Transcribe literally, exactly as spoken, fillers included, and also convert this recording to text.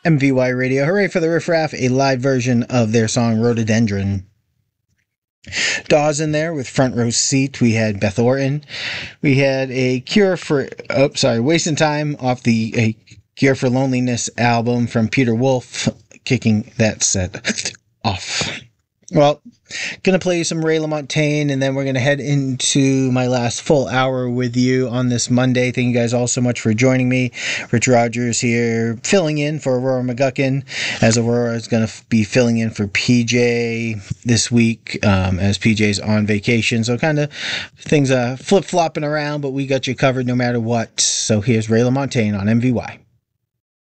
M V Y Radio. Hooray for the Riff Raff, a live version of their song Rhododendron. Dawes in there with Front Row Seat. We had Beth Orton. We had a Cure for, oh, sorry, Wasting Time off the a Cure for Loneliness album from Peter Wolf, kicking that set off. Well, gonna play you some Ray LaMontagne, and then we're gonna head into my last full hour with you on this Monday. Thank you guys all so much for joining me. Rich Rogers here, filling in for Aurora McGuckin, as Aurora is gonna be filling in for P J this week, um, as P J's on vacation. So kind of things uh, flip flopping around, but we got you covered no matter what. So here's Ray LaMontagne on M V Y.